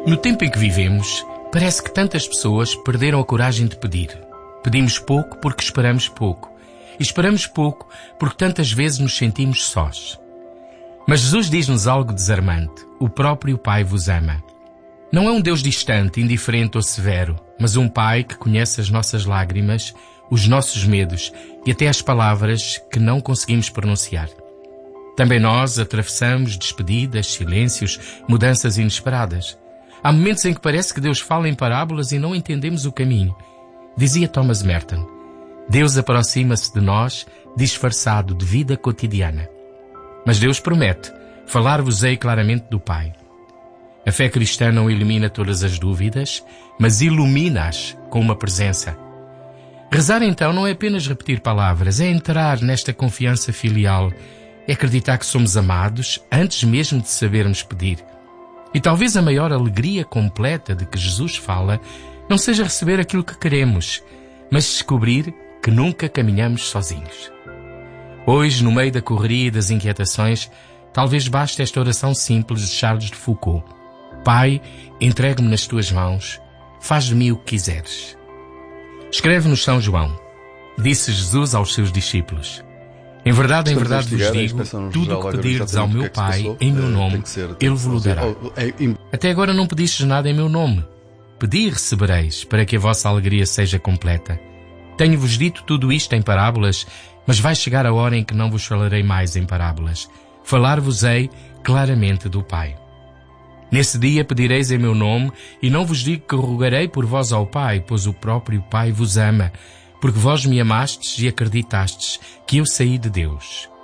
No tempo em que vivemos, parece que tantas pessoas perderam a coragem de pedir. Pedimos pouco porque esperamos pouco. E esperamos pouco porque tantas vezes nos sentimos sós. Mas Jesus diz-nos algo desarmante. O próprio Pai vos ama. Não é um Deus distante, indiferente ou severo, mas um Pai que conhece as nossas lágrimas, os nossos medos e até as palavras que não conseguimos pronunciar. Também nós atravessamos despedidas, silêncios, mudanças inesperadas. Há momentos em que parece que Deus fala em parábolas e não entendemos o caminho. Dizia Thomas Merton, Deus aproxima-se de nós disfarçado de vida cotidiana. Mas Deus promete, falar-vos-ei claramente do Pai. A fé cristã não elimina todas as dúvidas, mas ilumina-as com uma presença. Rezar então não é apenas repetir palavras, é entrar nesta confiança filial, é acreditar que somos amados antes mesmo de sabermos pedir. E talvez a maior alegria completa de que Jesus fala não seja receber aquilo que queremos, mas descobrir que nunca caminhamos sozinhos. Hoje, no meio da correria e das inquietações, talvez baste esta oração simples de Charles de Foucault. Pai, entregue-me nas tuas mãos, faz de mim o que quiseres. Escreve-nos São João. Disse Jesus aos seus discípulos, em verdade vos digo, tudo o que pedirdes ao meu Pai em meu nome, Ele vos dará. Até agora não pedistes nada em meu nome. Pedi e recebereis, para que a vossa alegria seja completa. Tenho-vos dito tudo isto em parábolas, mas vai chegar a hora em que não vos falarei mais em parábolas. Falar-vos-ei claramente do Pai. Nesse dia pedireis em meu nome, e não vos digo que rogarei por vós ao Pai, pois o próprio Pai vos ama, porque vós me amastes e acreditastes que eu saí de Deus.